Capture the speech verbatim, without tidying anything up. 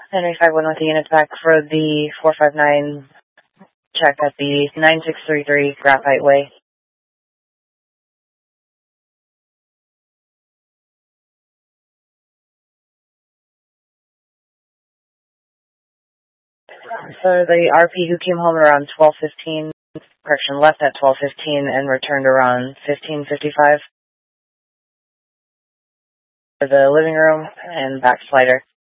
Henry five one with the units back for the four five nine check at the nine six three three Graphite Way. So the R P who came home around twelve fifteen, correction, left at twelve fifteen and returned around fifteen fifty-five for the living room and backslider.